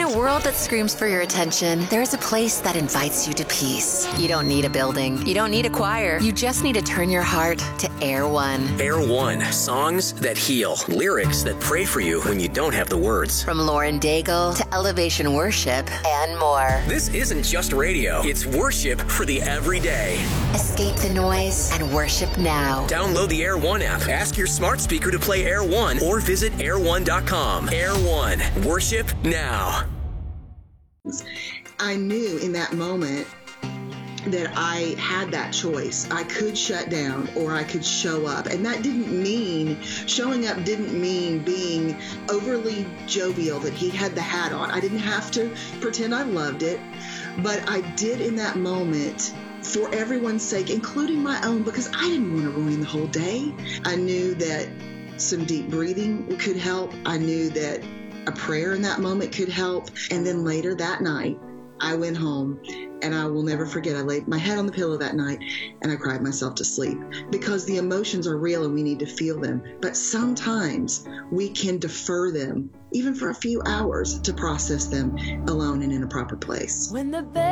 a world that screams for your attention, there's a place that invites you to peace. You don't need a building. You don't need a choir. You just need to turn your heart to Air One. Air One. Songs that heal. Lyrics that pray for you when you don't have the words. From Lauren Daigle to Elevation Worship and more. This isn't just radio. It's worship for the everyday. Escape the noise and worship now. Download the Air One app. Ask your smart speaker to play Air One or visit air1.com. Air One. Worship now. I knew in that moment that I had that choice. I could shut down or I could show up. And that didn't mean, showing up didn't mean being overly jovial, that he had the hat on. I didn't have to pretend I loved it, but I did in that moment for everyone's sake, including my own, because I didn't want to ruin the whole day. I knew that some deep breathing could help. I knew that a prayer in that moment could help. And then later that night, I went home, and I will never forget, I laid my head on the pillow that night and I cried myself to sleep, because the emotions are real and we need to feel them. But sometimes we can defer them, even for a few hours, to process them alone and in a proper place. When the